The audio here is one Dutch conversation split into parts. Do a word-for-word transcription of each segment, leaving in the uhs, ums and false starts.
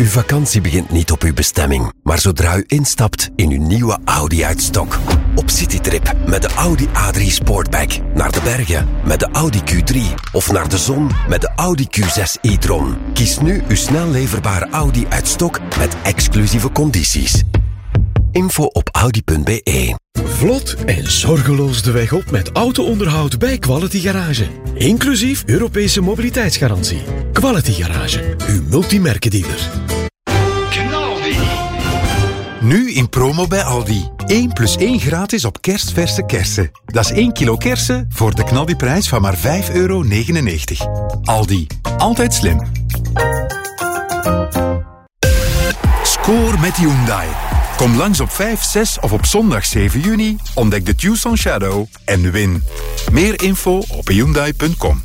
Uw vakantie begint niet op uw bestemming, maar zodra u instapt in uw nieuwe Audi uit stok. Op citytrip met de Audi A drie Sportback, naar de bergen met de Audi Q drie of naar de zon met de Audi Q zes e-tron. Kies nu uw snel leverbare Audi uit stok met exclusieve condities. Info op audi punt b e. Vlot en zorgeloos de weg op met auto-onderhoud bij Quality Garage. Inclusief Europese mobiliteitsgarantie. Quality Garage, uw multimerkendealer. Knaldi. Nu in promo bij Aldi. één plus één gratis op kerstverse kersen. Dat is één kilo kersen voor de knaldiprijs van maar vijf euro negenennegentig. Aldi. Altijd slim. Score met Hyundai. Kom langs op vijf, zes of op zondag zeven juni, ontdek de Tucson Shadow en win. Meer info op hyundai punt com.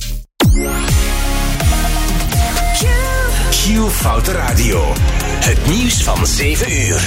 Q Foute Radio. Het nieuws van zeven uur.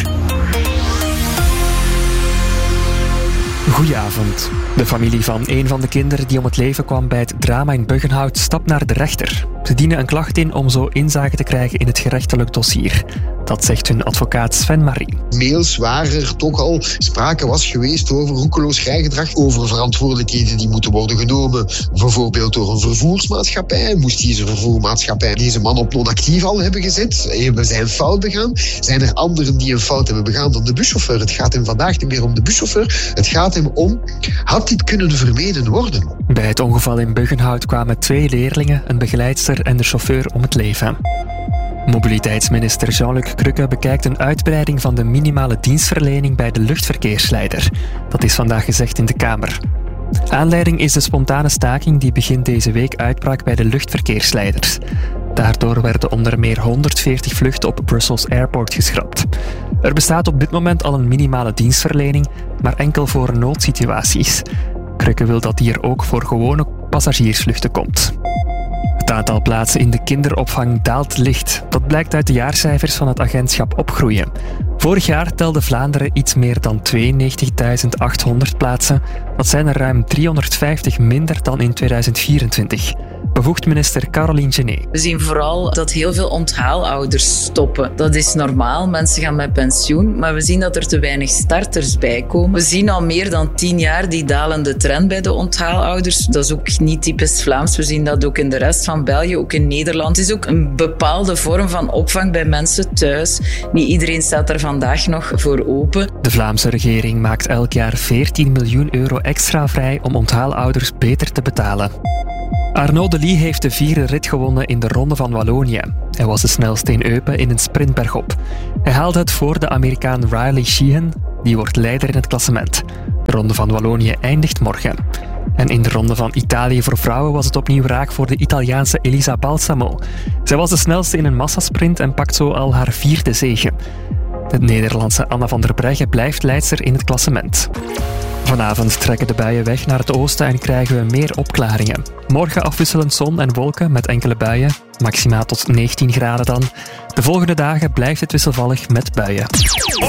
Goedenavond. De familie van een van de kinderen die om het leven kwam bij het drama in Buggenhout stapt naar de rechter. Ze dienen een klacht in om zo inzage te krijgen in het gerechtelijk dossier. Dat zegt hun advocaat Sven Marie. Mails waar er toch al sprake was geweest over roekeloos rijgedrag, over verantwoordelijkheden die moeten worden genomen, bijvoorbeeld door een vervoersmaatschappij. Moest deze vervoermaatschappij deze man op non-actief al hebben gezet? Hebben zij een fout begaan? Zijn er anderen die een fout hebben begaan dan de buschauffeur? Het gaat hem vandaag niet meer om de buschauffeur. Het gaat hem om, had dit kunnen vermeden worden? Bij het ongeval in Buggenhout kwamen twee leerlingen, een begeleidster en de chauffeur om het leven. Mobiliteitsminister Jean-Luc Crukke bekijkt een uitbreiding van de minimale dienstverlening bij de luchtverkeersleider. Dat is vandaag gezegd in de Kamer. Aanleiding is de spontane staking die begin deze week uitbrak bij de luchtverkeersleiders. Daardoor werden onder meer honderdveertig vluchten op Brussels Airport geschrapt. Er bestaat op dit moment al een minimale dienstverlening, maar enkel voor noodsituaties. Crukke wil dat die er ook voor gewone passagiersvluchten komt. Het aantal plaatsen in de kinderopvang daalt licht. Dat blijkt uit de jaarcijfers van het agentschap Opgroeien. Vorig jaar telde Vlaanderen iets meer dan tweeënnegentigduizend achthonderd plaatsen. Dat zijn er ruim driehonderdvijftig minder dan in tweeduizend vierentwintig. Bevoegd minister Caroline Genet. We zien vooral dat heel veel onthaalouders stoppen. Dat is normaal, mensen gaan met pensioen, maar we zien dat er te weinig starters bij komen. We zien al meer dan tien jaar die dalende trend bij de onthaalouders. Dat is ook niet typisch Vlaams, we zien dat ook in de rest van België, ook in Nederland. Het is ook een bepaalde vorm van opvang bij mensen thuis. Niet iedereen staat er vandaag nog voor open. De Vlaamse regering maakt elk jaar veertien miljoen euro extra vrij om onthaalouders beter te betalen. Arnaud Delis heeft de vierde rit gewonnen in de Ronde van Wallonië. Hij was de snelste in Eupen in een sprint bergop. Hij haalde het voor de Amerikaan Riley Sheehan, die wordt leider in het klassement. De Ronde van Wallonië eindigt morgen. En in de Ronde van Italië voor vrouwen was het opnieuw raak voor de Italiaanse Elisa Balsamo. Zij was de snelste in een massasprint en pakt zo al haar vierde zege. De Nederlandse Anna van der Breggen blijft leidster in het klassement. Vanavond trekken de buien weg naar het oosten en krijgen we meer opklaringen. Morgen afwisselend zon en wolken met enkele buien, maximaal tot negentien graden dan. De volgende dagen blijft het wisselvallig met buien.